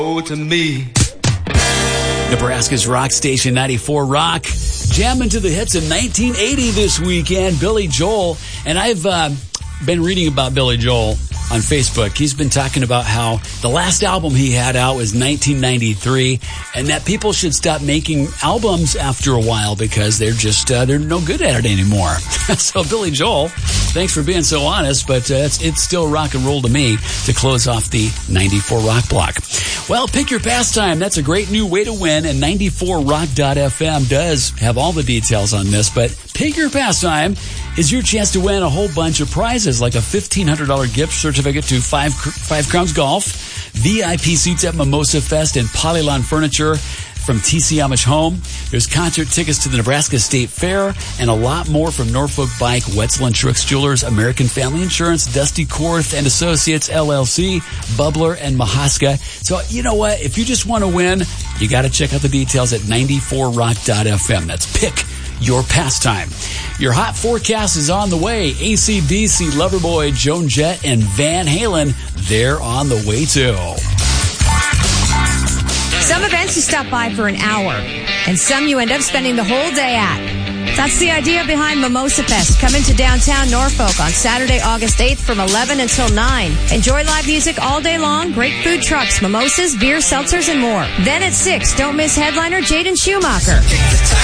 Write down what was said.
to me. Nebraska's rock station 94 Rock. Jamming to the hits in 1980 this weekend. Billy Joel. And I've been reading about Billy Joel on Facebook. He's been talking about how the last album he had out was 1993 and that people should stop making albums after a while because they're just, they're no good at it anymore. So Billy Joel, thanks for being so honest, but it's still rock and roll to me to close off the 94 Rock block. Well, pick your pastime. That's a great new way to win, and 94rock.fm does have all the details on this, but pick your pastime is your chance to win a whole bunch of prizes, like a $1,500 gift certificate to Five Crowns Golf, VIP seats at Mimosa Fest, and Polylawn Furniture from TC Amish Home. There's concert tickets to the Nebraska State Fair, and a lot more from Norfolk Bike, Wetzel and Truix Jewelers, American Family Insurance, Dusty Korth and Associates, LLC, Bubbler, and Mahaska. So, you know what? If you just want to win, you got to check out the details at 94rock.fm. That's pick your pastime. Your hot forecast is on the way. AC/DC, Loverboy, Joan Jett, and Van Halen, they're on the way too. Some events you stop by for an hour, and some you end up spending the whole day at. That's the idea behind Mimosa Fest, coming to downtown Norfolk on Saturday, August 8th from 11 until 9. Enjoy live music all day long, great food trucks, mimosas, beer, seltzers, and more. Then at 6, don't miss headliner Jaden Schumacher.